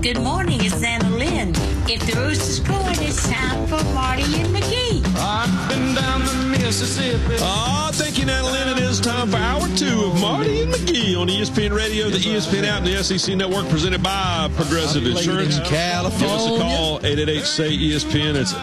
Good morning, it's Anna Lynn. If the rooster's crowing, it's time for Marty and McGee. I've been down the Mississippi. Thank you, Anna Lynn. It is time for Hour 2 of Marty and McGee on ESPN Radio, the ESPN app, and the SEC Network, presented by Progressive Insurance. California. Give us a call, 888-SAY-ESPN. It's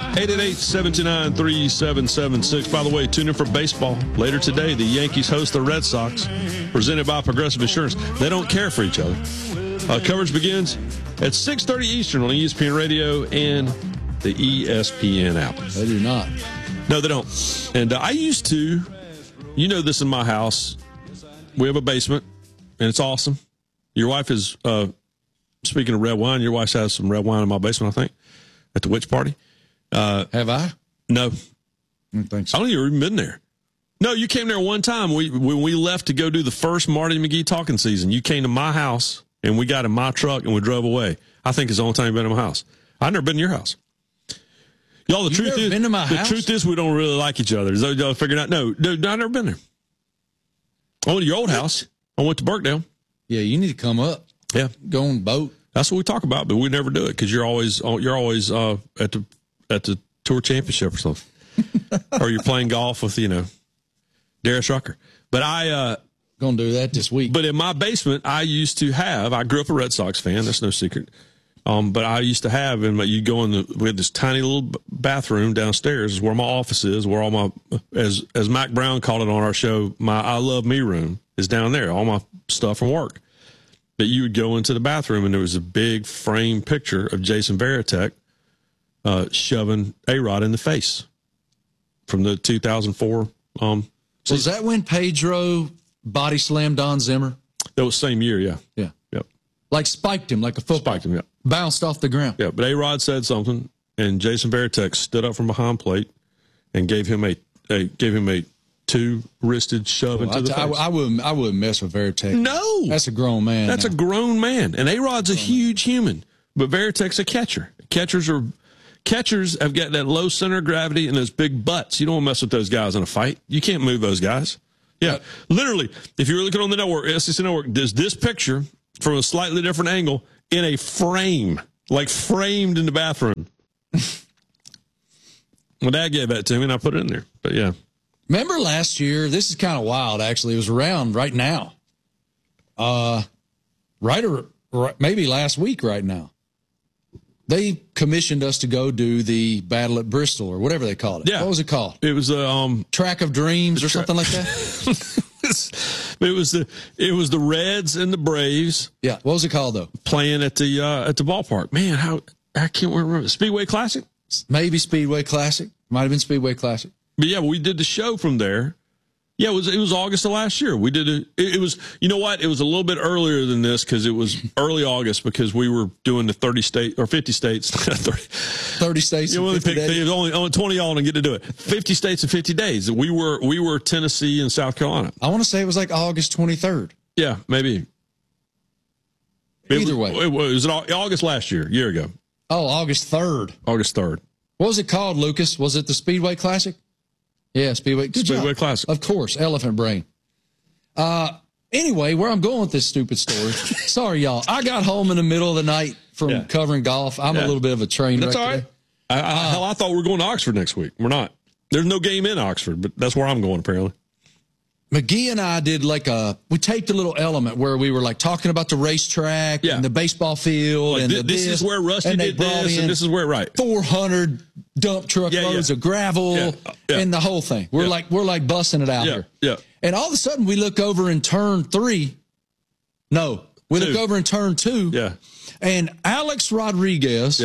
888-729-3776. By the way, tune in for baseball. Later today, the Yankees host the Red Sox, presented by Progressive Insurance. They don't care for each other. Coverage begins at 6:30 Eastern on ESPN Radio and the ESPN app. They do not. No, they don't. And I used to, you know this in my house, we have a basement, and it's awesome. Your wife is, speaking of red wine, your wife has some red wine in my basement, I think, at the witch party. Have I? No. I don't think so. I don't even been there. No, you came there one time. When we left to go do the first Marty and McGee talking season, you came to my house, and we got in my truck, and we drove away. I think it's the only time you've been in my house. I've never been to your house. Y'all, the truth is we don't really like each other. Y'all figuring out? No, I've never been there. I went to your old house. I went to Burkdale. Yeah, you need to come up. Yeah, go on the boat. That's what we talk about, but we never do it because you're always at the tour championship or something, or you're playing golf with Darius Rucker. But gonna do that this week. But in my basement, I grew up a Red Sox fan. That's no secret. But I used to have, we had this tiny little bathroom downstairs is where my office is, where all my, as Mac Brown called it on our show, my I Love Me room is down there, all my stuff from work. But you would go into the bathroom, and there was a big framed picture of Jason Varitek shoving A-Rod in the face from the 2004 Was that when Pedro body slammed Don Zimmer? That was same year, yeah. Yeah. Yep. Like spiked him like a football. Spiked him, yeah. Bounced off the ground. Yeah, but A-Rod said something, and Jason Varitek stood up from behind plate and gave him a two-wristed shove into the face. I wouldn't mess with Varitek. No. That's a grown man. That's a grown man. And A-Rod's a huge human, but Varitek's a catcher. Catchers have got that low center of gravity and those big butts. You don't want to mess with those guys in a fight. You can't move those guys. Yeah, literally, if you're looking on the network, SEC Network, there's this picture from a slightly different angle in a frame, like framed in the bathroom. My dad gave that to me, and I put it in there. But, yeah. Remember last year? This is kind of wild, actually. It was around right now. Maybe last week right now. They commissioned us to go do the Battle at Bristol, or whatever they called it. Yeah. What was it called? It was Track of Dreams or something like that? It was the Reds and the Braves. Yeah. What was it called, though? Playing at the ballpark. Man, I can't remember. Speedway Classic? Maybe Speedway Classic. Might have been Speedway Classic. But, yeah, we did the show from there. Yeah, it was August of last year. We did it was, you know what? It was a little bit earlier than this because it was early August because we were doing the 30 states or 50 states. 30 states. You only 20 y'all and get to do it. 50 states in 50 days. We were Tennessee and South Carolina. I want to say it was like August 23rd. Yeah, maybe. Either way. It was August last year, a year ago. Oh, August 3rd. August 3rd. What was it called, Lucas? Was it the Speedway Classic? Yeah, Speedway Classic. Of course, elephant brain. Anyway, where I'm going with this stupid story. Sorry, y'all. I got home in the middle of the night from covering golf. I'm a little bit of a train wreck. That's all right. I thought we were going to Oxford next week. We're not. There's no game in Oxford, but that's where I'm going, apparently. McGee and I did we taped a little element where we were talking about the racetrack and the baseball field. Like and this is where Rusty did this, and this is where, right. 400 dump truck loads of gravel and the whole thing. We're like busting it out here. Yeah. And all of a sudden we look over in turn 3. No, we look over in turn 2. Yeah. And Alex Rodriguez,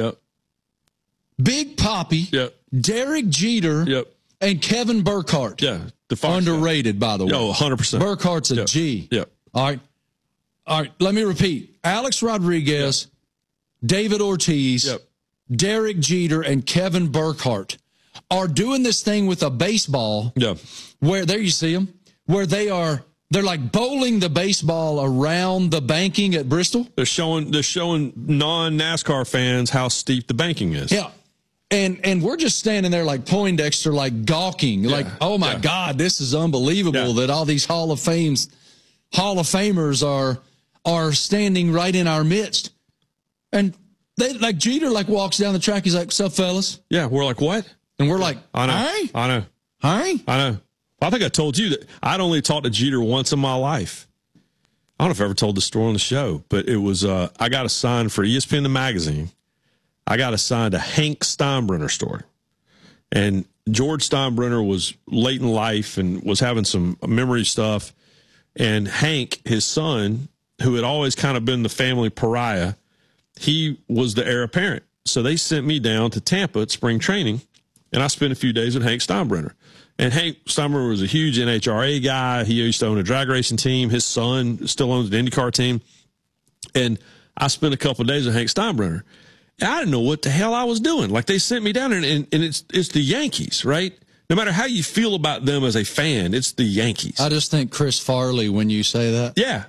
Big Papi, Derek Jeter, and Kevin Burkhardt. Yeah. Underrated, by the way. Oh, 100%. Burkhardt's a G. Yeah. All right. Let me repeat. Alex Rodriguez, David Ortiz, Derek Jeter, and Kevin Burkhardt are doing this thing with a baseball. Yeah. Where, there you see them, where they're like bowling the baseball around the banking at Bristol. They're showing non-NASCAR fans how steep the banking is. Yeah. And we're just standing there like Poindexter, like gawking, oh my God, this is unbelievable that all these Hall of Famers are standing right in our midst. And They like Jeter walks down the track. He's like, "What's up, fellas?" Yeah, we're like, what? And we're like, I know. "Hey, I know. hey." I know. I think I told you that I'd only talked to Jeter once in my life. I don't know if I ever told the story on the show, but it was I got assigned for ESPN the magazine. I got assigned a Hank Steinbrenner story. And George Steinbrenner was late in life and was having some memory stuff. And Hank, his son, who had always kind of been the family pariah, he was the heir apparent. So they sent me down to Tampa at spring training, and I spent a few days with Hank Steinbrenner. And Hank Steinbrenner was a huge NHRA guy. He used to own a drag racing team. His son still owns an IndyCar team. And I spent a couple of days with Hank Steinbrenner. And I didn't know what the hell I was doing. Like, they sent me down there, and it's the Yankees, right? No matter how you feel about them as a fan, it's the Yankees. I just think Chris Farley when you say that. Yeah.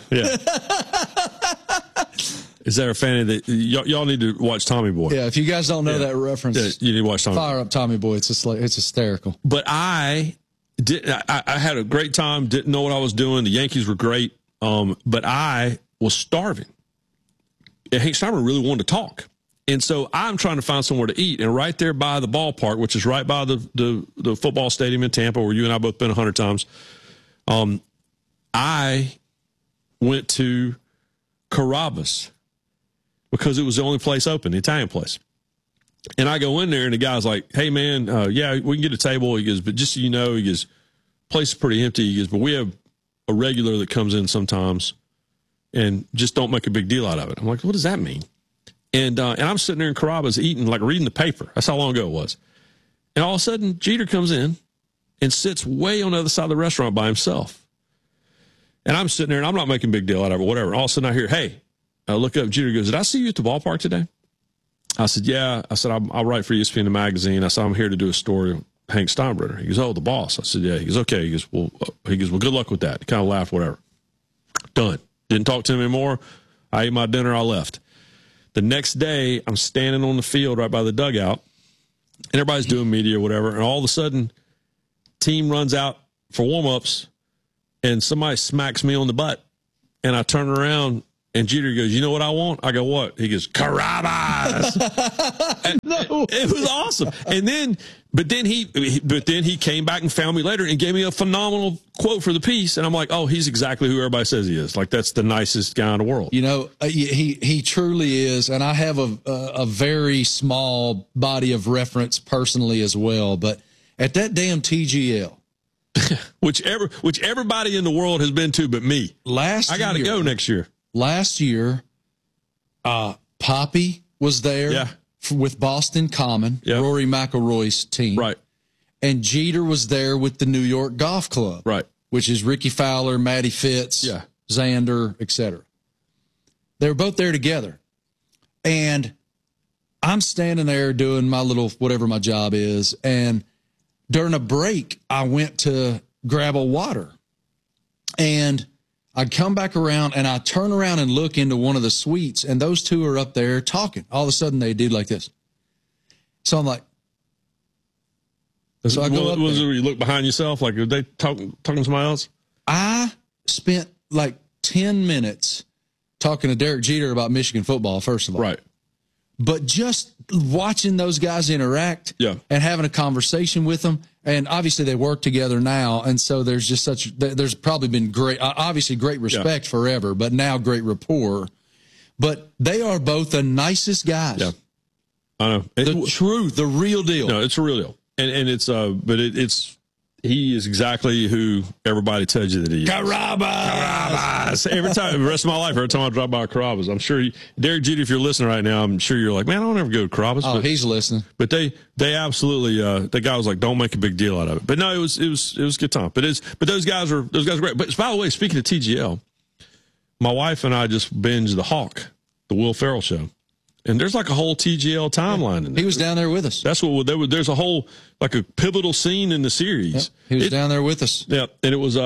Is there a fan that y'all need to watch Tommy Boy? Yeah, if you guys don't know that reference, you need to watch Tommy. Fire up Tommy Boy. It's hysterical. But I had a great time. Didn't know what I was doing. The Yankees were great, but I was starving. And Hank Steinbrenner really wanted to talk, and so I'm trying to find somewhere to eat. And right there by the ballpark, which is right by the football stadium in Tampa, where you and I both been 100 times, I went to Carrabba's, because it was the only place open, the Italian place. And I go in there, and the guy's like, "Hey, man, yeah, we can get a table." He goes, "But just so you know," he goes, "place is pretty empty." He goes, "But we have a regular that comes in sometimes, and just don't make a big deal out of it." I'm like, "What does that mean?" And I'm sitting there in Carrabba's eating, like reading the paper. That's how long ago it was. And all of a sudden, Jeter comes in and sits way on the other side of the restaurant by himself. And I'm sitting there, and I'm not making a big deal out of it, whatever. And all of a sudden, I hear, "Hey." I look up, Jeter goes, "Did I see you at the ballpark today?" I said, "Yeah." I said, "I'll write for ESPN the magazine." I said, "I'm here to do a story of Hank Steinbrenner." He goes, "Oh, the boss." I said, "Yeah." He goes, "Okay." He goes, well, good luck with that." He kind of laughed, whatever. Done. Didn't talk to him anymore. I ate my dinner. I left. The next day, I'm standing on the field right by the dugout, and everybody's doing media or whatever, and all of a sudden, team runs out for warm-ups, and somebody smacks me on the butt, and I turn around, and Jeter goes, "You know what I want?" I go, "What?" He goes, "Carrabba's." No. It was awesome. And then, but then he came back and found me later and gave me a phenomenal quote for the piece. And I'm like, "Oh, he's exactly who everybody says he is. Like, that's the nicest guy in the world." You know, he truly is. And I have a very small body of reference personally as well. But at that damn TGL, which everybody in the world has been to, but me. I got to go next year. Last year, Poppy was there with Boston Common, Rory McIlroy's team. Right. And Jeter was there with the New York Golf Club. Right. Which is Ricky Fowler, Matty Fitz, Xander, etc. They were both there together. And I'm standing there doing my little, whatever my job is. And during a break, I went to grab a water. And I come back around, and I turn around and look into one of the suites, and those two are up there talking. All of a sudden, they did like this. So I'm like, so I go up there. You look behind yourself, like, are they talking to somebody else? I spent like 10 minutes talking to Derek Jeter about Michigan football, first of all. Right. But just watching those guys interact and having a conversation with them, and obviously they work together now, and so there's just there's probably been great respect forever, but now great rapport. But they are both the nicest guys. Yeah, I know. The real deal. No, it's a real deal, and it's but it's he is exactly who everybody tells you that he is. Carrabba's. Every time, the rest of my life, every time I drop by Carrabba's, I'm sure Derek Jeter, if you're listening right now, I'm sure you're like, "Man, I don't ever go to Carrabba's." Oh, he's listening. But they absolutely, the guy was like, "Don't make a big deal out of it." But no, it was a good time. But those guys are great. But by the way, speaking of TGL, my wife and I just binged The Hawk, the Will Ferrell show. And there's like a whole TGL timeline in there. He was down there with us. That's what there's a whole, like a pivotal scene in the series. Yep. He was down there with us. Yeah. And it was,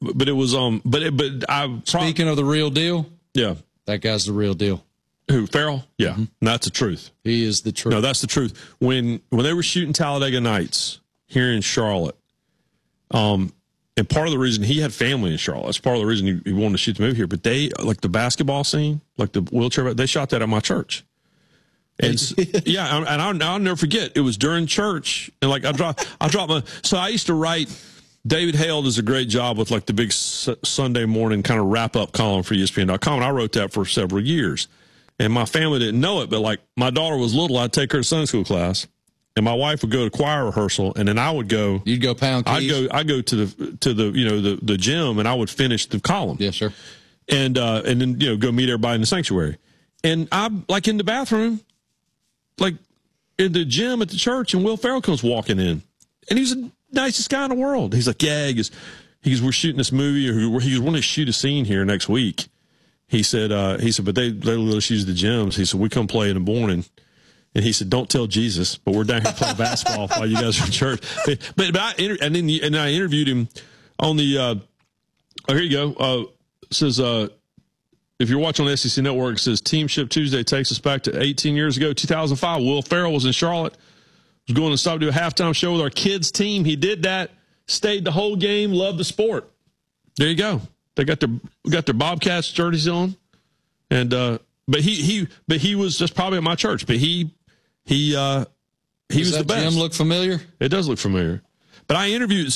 Speaking of the real deal. Yeah. That guy's the real deal. Who, Ferrell? Yeah. Mm-hmm. That's the truth. He is the truth. No, that's the truth. When they were shooting Talladega Nights here in Charlotte, and part of the reason he had family in Charlotte, that's part of the reason he wanted to shoot the movie here, but they, like the basketball scene, like the wheelchair, they shot that at my church. And I'll never forget. It was during church, and like I dropped my. So I used to write. David Hale does a great job with like the big Sunday morning kind of wrap up column for ESPN.com, and I wrote that for several years. And my family didn't know it, but like my daughter was little, I'd take her to Sunday school class, and my wife would go to choir rehearsal, and then I would go. You'd go pound keys? I'd go to the gym, and I would finish the column. Yes, sir. And then go meet everybody in the sanctuary. And I'm like in the bathroom, like in the gym at the church, and Will Ferrell comes walking in, and he's the nicest guy in the world. He's like, yeah, he goes, we're shooting this movie, or he want to shoot a scene here next week. He said, but they let us use the gyms. He said, we come play in the morning. And he said, don't tell Jesus, but we're down here playing basketball while you guys are in church. But I interviewed him on the, here you go. It says, if you're watching on the SEC Network, it says Team Ship Tuesday takes us back to 18 years ago, 2005. Will Ferrell was in Charlotte, was going to stop to do a halftime show with our kids team. He did that, stayed the whole game, loved the sport. There you go. They got their Bobcats jerseys on, and but he was just probably at my church, but he was the best. Gym look familiar? It does look familiar. But I interviewed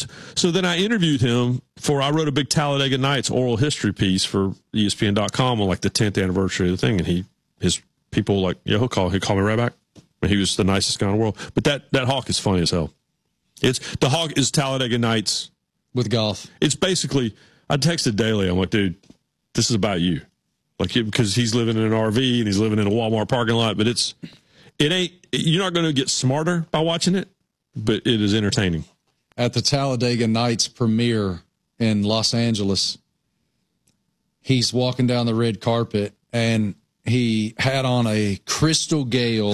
him I wrote a big Talladega Nights oral history piece for ESPN.com on like the 10th anniversary of the thing, and his people like, yeah, he'll call me right back. He was the nicest guy in the world. But that Hawk is funny as hell. The Hawk is Talladega Nights with golf. It's basically, I texted Daly. I'm like, dude, this is about you. Like, because he's living in an RV and he's living in a Walmart parking lot, but you're not going to get smarter by watching it, but it is entertaining. At the Talladega Nights premiere in Los Angeles, he's walking down the red carpet, and he had on a Crystal Gale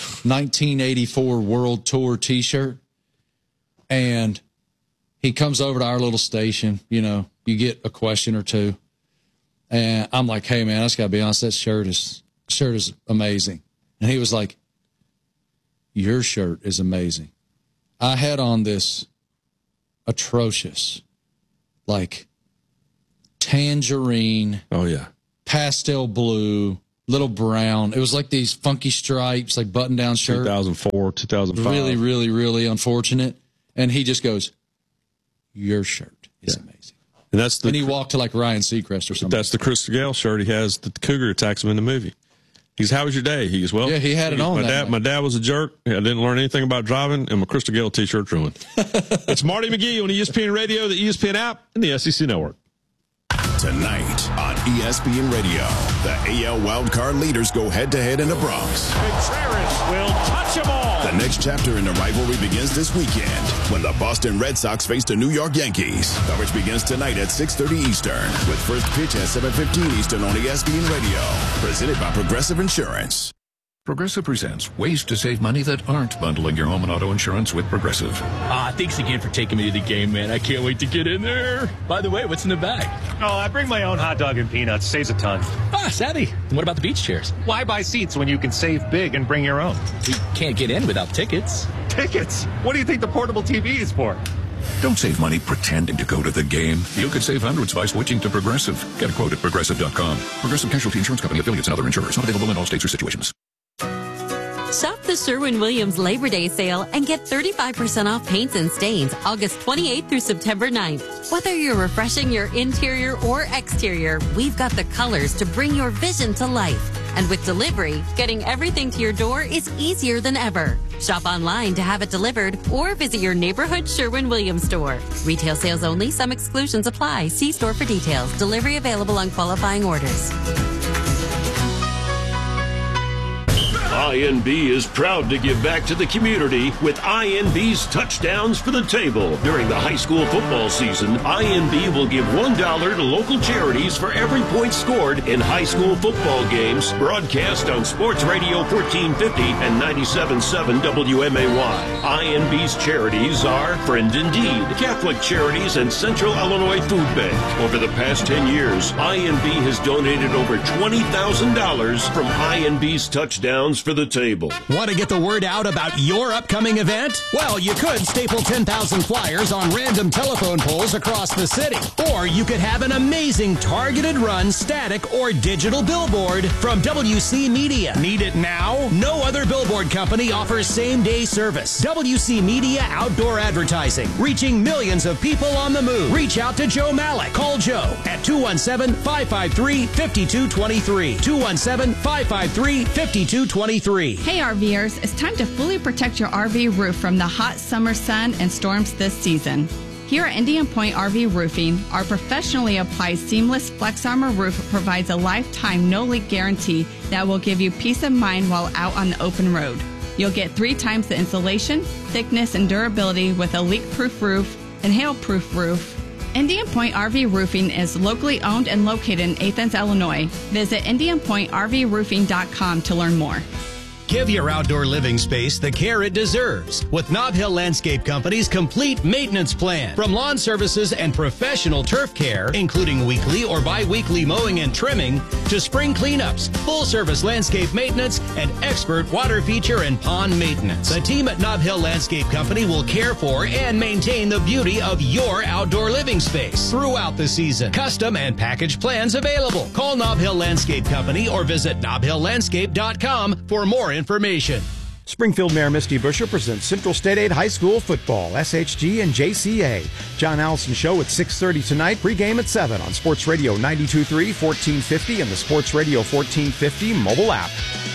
1984 World Tour T-shirt, and he comes over to our little station. You get a question or two, and I'm like, hey, man, I just got to be honest, that shirt is amazing. And he was like, your shirt is amazing. I had on this atrocious, like tangerine. Oh yeah. Pastel blue, little brown. It was like these funky stripes, like button down shirt. 2004, 2005. Really, really, really unfortunate. And he just goes, your shirt is amazing. And he walked to like Ryan Seacrest or something. That's the Crystal Gale shirt he has that the Cougar attacks him in the movie. He goes, how was your day? He goes, well, yeah, he had it on. My dad was a jerk. I didn't learn anything about driving, and my Crystal Gale T-shirt's ruined. It's Marty McGee on ESPN Radio, the ESPN app, and the SEC Network. Tonight on ESPN Radio, the AL wildcard leaders go head-to-head in the Bronx. Contreras will touch them all. The next chapter in the rivalry begins this weekend when the Boston Red Sox face the New York Yankees. Coverage begins tonight at 6:30 Eastern with first pitch at 7:15 Eastern on ESPN Radio. Presented by Progressive Insurance. Progressive presents ways to save money that aren't bundling your home and auto insurance with Progressive. Thanks again for taking me to the game, man. I can't wait to get in there. By the way, what's in the bag? Oh, I bring my own hot dog and peanuts. Saves a ton. Savvy. And what about the beach chairs? Why buy seats when you can save big and bring your own? We can't get in without tickets. Tickets? What do you think the portable TV is for? Don't save money pretending to go to the game. You could save hundreds by switching to Progressive. Get a quote at Progressive.com. Progressive Casualty Insurance Company, affiliates, and other insurers. Not available in all states or situations. Shop the Sherwin-Williams Labor Day sale and get 35% off paints and stains August 28th through September 9th. Whether you're refreshing your interior or exterior, we've got the colors to bring your vision to life. And with delivery, getting everything to your door is easier than ever. Shop online to have it delivered or visit your neighborhood Sherwin-Williams store. Retail sales only. Some exclusions apply. See store for details. Delivery available on qualifying orders. INB is proud to give back to the community with INB's Touchdowns for the Table. During the high school football season, INB will give $1 to local charities for every point scored in high school football games broadcast on Sports Radio 1450 and 97.7 WMAY. INB's charities are Friend Indeed, Catholic Charities, and Central Illinois Food Bank. Over the past 10 years, INB has donated over $20,000 from INB's Touchdowns for the the table. Want to get the word out about your upcoming event? Well, you could staple 10,000 flyers on random telephone poles across the city. Or you could have an amazing targeted run, static, or digital billboard from WC Media. Need it now? No other billboard company offers same-day service. WC Media Outdoor Advertising, reaching millions of people on the move. Reach out to Joe Malik. Call Joe at 217-553-5223. 217-553-5223. Hey RVers, it's time to fully protect your RV roof from the hot summer sun and storms this season. Here at Indian Point RV Roofing, our professionally applied seamless Flex Armor roof provides a lifetime no-leak guarantee that will give you peace of mind while out on the open road. You'll get 3 times the insulation, thickness, and durability with a leak-proof roof and hail-proof roof. Indian Point RV Roofing is locally owned and located in Athens, Illinois. Visit IndianPointRVRoofing.com to learn more. Give your outdoor living space the care it deserves with Nob Hill Landscape Company's complete maintenance plan. From lawn services and professional turf care, including weekly or bi-weekly mowing and trimming, to spring cleanups, full-service landscape maintenance, and expert water feature and pond maintenance. The team at Nob Hill Landscape Company will care for and maintain the beauty of your outdoor living space throughout the season. Custom and package plans available. Call Nob Hill Landscape Company or visit nobhilllandscape.com for more information. Springfield Mayor Misty Buscher presents Central State Aid High School football, SHG and JCA. John Allison Show at 6:30 tonight, pregame at 7 on Sports Radio 92.3, 1450, and the Sports Radio 1450 mobile app.